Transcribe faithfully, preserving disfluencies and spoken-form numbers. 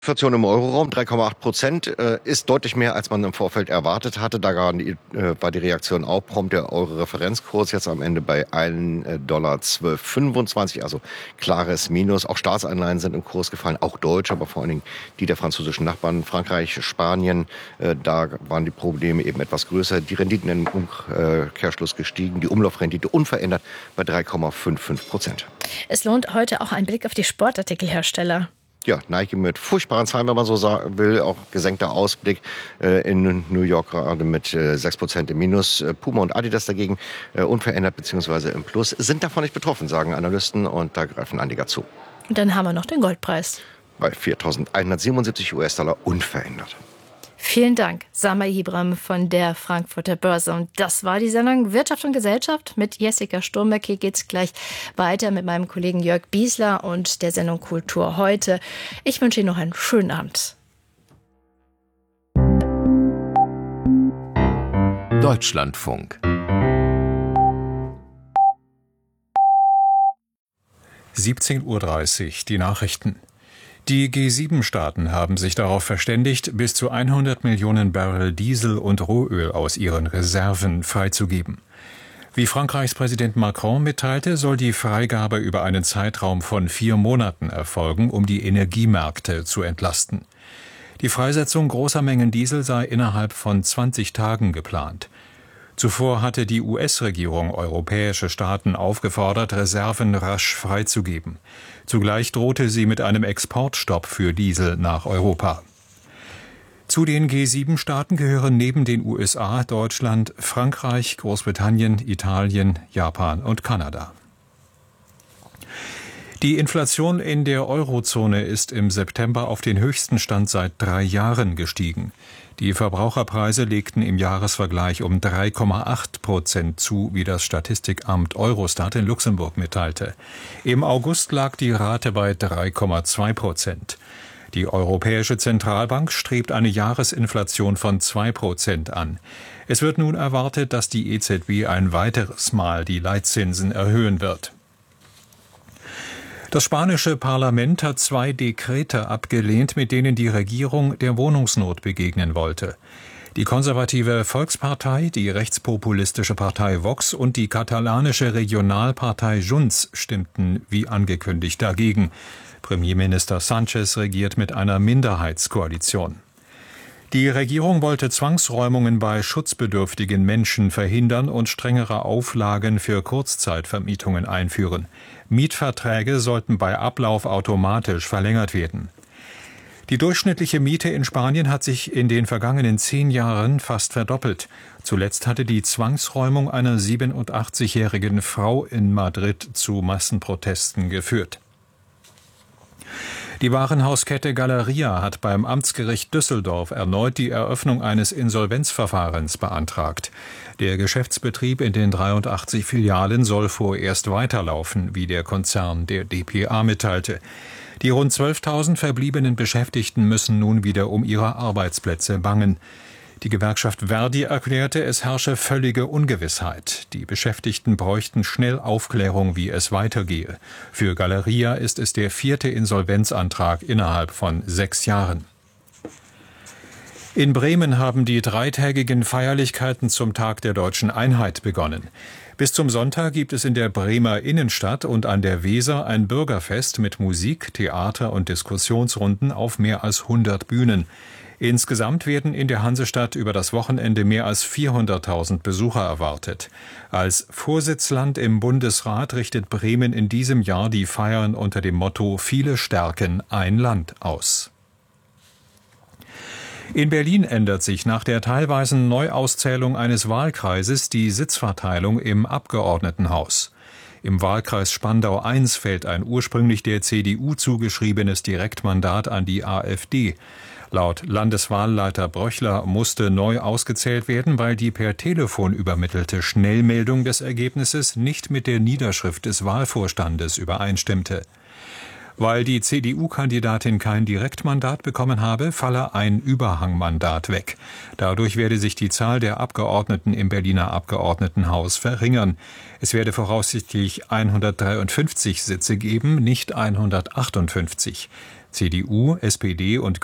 Inflation im Euroraum drei Komma acht Prozent äh, ist deutlich mehr, als man im Vorfeld erwartet hatte. Da waren die, äh, war die Reaktion auch prompt. Der Euro-Referenzkurs jetzt am Ende bei einem Dollar zwölf fünfundzwanzig, also klares Minus. Auch Staatsanleihen sind im Kurs gefallen, auch deutsche, aber vor allen Dingen die der französischen Nachbarn, Frankreich, Spanien. Äh, da waren die Probleme eben etwas größer. Die Renditen im Umkehrschluss gestiegen, die Umlaufrendite unverändert bei drei Komma fünfundfünfzig Prozent. Es lohnt heute auch ein Blick auf die Sportartikelhersteller. Ja, Nike mit furchtbaren Zahlen, wenn man so sagen will, auch gesenkter Ausblick äh, in New York gerade mit äh, sechs Prozent im Minus. Äh, Puma und Adidas dagegen äh, unverändert bzw. im Plus, sind davon nicht betroffen, sagen Analysten, und da greifen Anleger zu. Und dann haben wir noch den Goldpreis. Bei viertausendeinhundertsiebenundsiebzig US-Dollar unverändert. Vielen Dank, Sama Ibram von der Frankfurter Börse. Und das war die Sendung Wirtschaft und Gesellschaft mit Jessica Sturmbeck. Hier geht's gleich weiter mit meinem Kollegen Jörg Biesler und der Sendung Kultur heute. Ich wünsche Ihnen noch einen schönen Abend. Deutschlandfunk. siebzehn Uhr dreißig, die Nachrichten. Die G sieben Staaten haben sich darauf verständigt, bis zu hundert Millionen Barrel Diesel und Rohöl aus ihren Reserven freizugeben. Wie Frankreichs Präsident Macron mitteilte, soll die Freigabe über einen Zeitraum von vier Monaten erfolgen, um die Energiemärkte zu entlasten. Die Freisetzung großer Mengen Diesel sei innerhalb von zwanzig Tagen geplant. Zuvor hatte die U S-Regierung europäische Staaten aufgefordert, Reserven rasch freizugeben. Zugleich drohte sie mit einem Exportstopp für Diesel nach Europa. Zu den G sieben Staaten gehören neben den U S A Deutschland, Frankreich, Großbritannien, Italien, Japan und Kanada. Die Inflation in der Eurozone ist im September auf den höchsten Stand seit drei Jahren gestiegen. Die Verbraucherpreise legten im Jahresvergleich um drei Komma acht Prozent zu, wie das Statistikamt Eurostat in Luxemburg mitteilte. Im August lag die Rate bei drei Komma zwei Prozent. Die Europäische Zentralbank strebt eine Jahresinflation von zwei Prozent an. Es wird nun erwartet, dass die E Z B ein weiteres Mal die Leitzinsen erhöhen wird. Das spanische Parlament hat zwei Dekrete abgelehnt, mit denen die Regierung der Wohnungsnot begegnen wollte. Die konservative Volkspartei, die rechtspopulistische Partei Vox und die katalanische Regionalpartei Junts stimmten wie angekündigt dagegen. Premierminister Sánchez regiert mit einer Minderheitskoalition. Die Regierung wollte Zwangsräumungen bei schutzbedürftigen Menschen verhindern und strengere Auflagen für Kurzzeitvermietungen einführen. Mietverträge sollten bei Ablauf automatisch verlängert werden. Die durchschnittliche Miete in Spanien hat sich in den vergangenen zehn Jahren fast verdoppelt. Zuletzt hatte die Zwangsräumung einer siebenundachtzigjährigen Frau in Madrid zu Massenprotesten geführt. Die Warenhauskette Galeria hat beim Amtsgericht Düsseldorf erneut die Eröffnung eines Insolvenzverfahrens beantragt. Der Geschäftsbetrieb in den dreiundachtzig Filialen soll vorerst weiterlaufen, wie der Konzern der D P A mitteilte. Die rund zwölftausend verbliebenen Beschäftigten müssen nun wieder um ihre Arbeitsplätze bangen. Die Gewerkschaft Verdi erklärte, es herrsche völlige Ungewissheit. Die Beschäftigten bräuchten schnell Aufklärung, wie es weitergehe. Für Galeria ist es der vierte Insolvenzantrag innerhalb von sechs Jahren. In Bremen haben die dreitägigen Feierlichkeiten zum Tag der Deutschen Einheit begonnen. Bis zum Sonntag gibt es in der Bremer Innenstadt und an der Weser ein Bürgerfest mit Musik, Theater und Diskussionsrunden auf mehr als hundert Bühnen. Insgesamt werden in der Hansestadt über das Wochenende mehr als vierhunderttausend Besucher erwartet. Als Vorsitzland im Bundesrat richtet Bremen in diesem Jahr die Feiern unter dem Motto Viele stärken ein Land aus. In Berlin ändert sich nach der teilweisen Neuauszählung eines Wahlkreises die Sitzverteilung im Abgeordnetenhaus. Im Wahlkreis Spandau eins fällt ein ursprünglich der C D U zugeschriebenes Direktmandat an die AfD. Laut Landeswahlleiter Bröchler musste neu ausgezählt werden, weil die per Telefon übermittelte Schnellmeldung des Ergebnisses nicht mit der Niederschrift des Wahlvorstandes übereinstimmte. Weil die C D U-Kandidatin kein Direktmandat bekommen habe, falle ein Überhangmandat weg. Dadurch werde sich die Zahl der Abgeordneten im Berliner Abgeordnetenhaus verringern. Es werde voraussichtlich hundertdreiundfünfzig Sitze geben, nicht hundertachtundfünfzig. C D U, S P D und